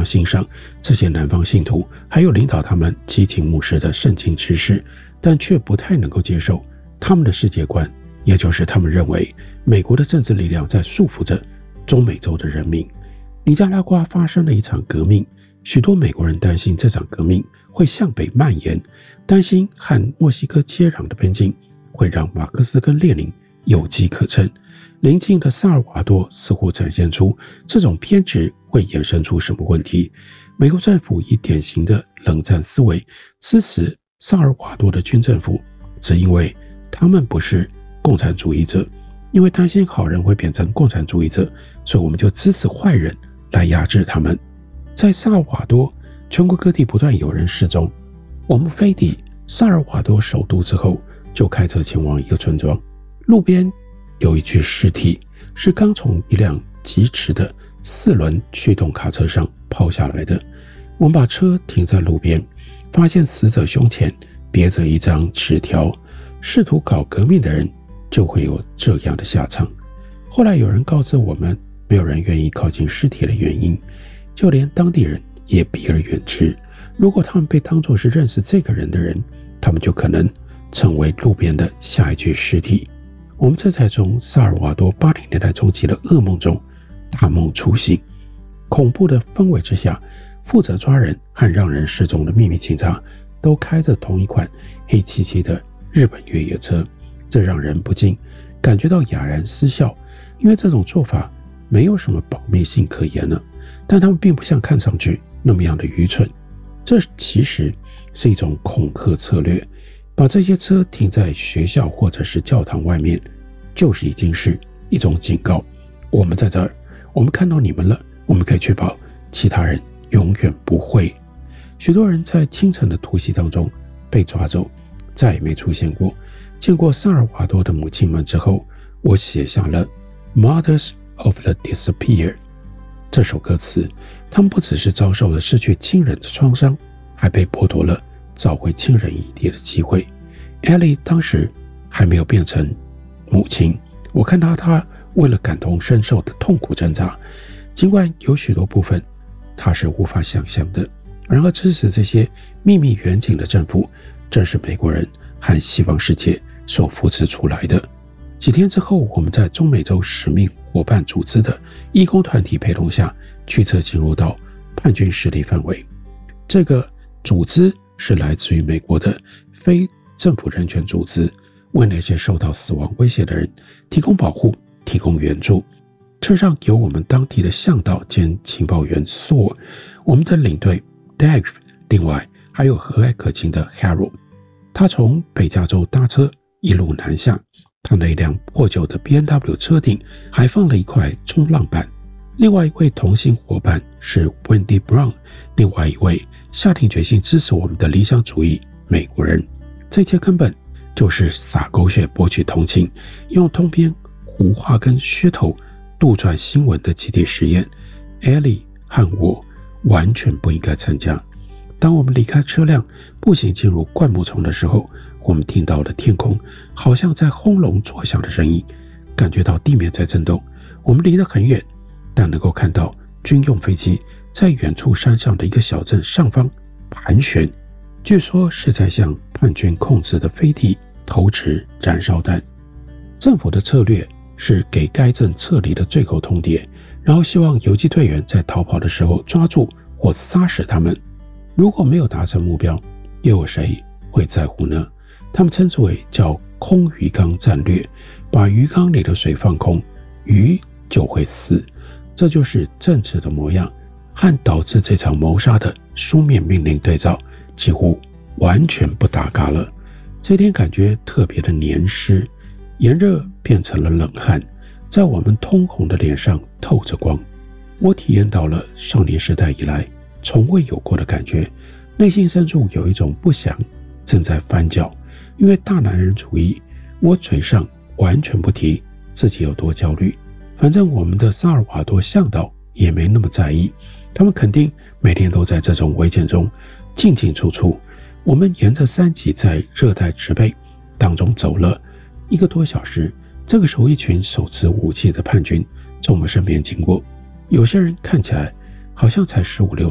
常欣赏这些南方信徒，还有领导他们激进牧师的圣经知识，但却不太能够接受他们的世界观，也就是他们认为美国的政治力量在束缚着中美洲的人民。尼加拉瓜发生了一场革命，许多美国人担心这场革命会向北蔓延，担心和墨西哥接壤的边境会让马克思跟列宁有机可乘。邻近的萨尔瓦多似乎展现出这种偏执会衍生出什么问题。美国政府以典型的冷战思维支持萨尔瓦多的军政府，只因为他们不是共产主义者，因为担心好人会变成共产主义者，所以我们就支持坏人来压制他们。在萨尔瓦多，全国各地不断有人失踪。我们飞抵萨尔瓦多首都之后，就开车前往一个村庄，路边有一具尸体，是刚从一辆疾驰的4轮驱动卡车上抛下来的。我们把车停在路边，发现死者胸前别着一张纸条，试图搞革命的人就会有这样的下场。后来有人告知我们，没有人愿意靠近尸体的原因，就连当地人也避而远之。如果他们被当作是认识这个人的人，他们就可能成为路边的下一具尸体。我们这才从萨尔瓦多80年代中期的噩梦中大梦初醒。恐怖的氛围之下，负责抓人和让人失踪的秘密警察都开着同一款黑漆漆的日本越野车，这让人不禁感觉到哑然失笑，因为这种做法没有什么保密性可言了，但他们并不像看上去那么样的愚蠢。这其实是一种恐吓策略，把这些车停在学校或者是教堂外面，就是已经是一种警告。我们在这儿，我们看到你们了，我们可以确保其他人永远不会。许多人在清晨的突袭当中被抓走，再也没出现过。见过萨尔瓦多的母亲们之后，我写下了 Mothers of the Disappeared 这首歌词。他们不只是遭受了失去亲人的创伤，还被剥夺了找回亲人遗体的机会。Ellie 当时还没有变成母亲，我看到她为了感同身受的痛苦挣扎，尽管有许多部分她是无法想象的。然而支持这些秘密远景的政府，正是美国人和西方世界所扶持出来的。几天之后，我们在中美洲使命伙伴组织的义工团体陪同下，驱车进入到叛军势力范围。这个组织是来自于美国的非政府人权组织，为那些受到死亡威胁的人提供保护，提供援助。车上有我们当地的向导兼情报员 Saul， 我们的领队 Dave， 另外还有和蔼可亲的 Harold。 他从北加州搭车一路南下，他那辆破旧的 BMW 车顶还放了一块冲浪板。另外一位同行伙伴是 Wendy Brown， 另外一位下定决心支持我们的理想主义美国人。这些根本就是撒狗血博取同情，用通篇胡话跟噱头杜撰新闻的集体实验。 Ellie 和我完全不应该参加。当我们离开车辆步行进入灌木丛的时候，我们听到了天空好像在轰隆作响的声音，感觉到地面在震动。我们离得很远，但能够看到军用飞机在远处山上的一个小镇上方盘旋，据说是在向叛军控制的飞地投掷燃烧弹。政府的策略是给该镇撤离的最后通牒，然后希望游击队员在逃跑的时候抓住或杀死他们。如果没有达成目标，又有谁会在乎呢？他们称之为叫空鱼缸战略，把鱼缸里的水放空，鱼就会死。这就是政治的模样，和导致这场谋杀的书面命令对照，几乎完全不搭嘎了。这天感觉特别的黏湿，炎热变成了冷汗，在我们通红的脸上透着光。我体验到了少年时代以来从未有过的感觉，内心深处有一种不祥正在翻搅。因为大男人主义，我嘴上完全不提自己有多焦虑，反正我们的萨尔瓦多向导也没那么在意，他们肯定每天都在这种危险中进进出出。我们沿着山脊在热带植被当中走了1个多小时，这个时候一群手持武器的叛军从我们身边经过，有些人看起来好像才15、16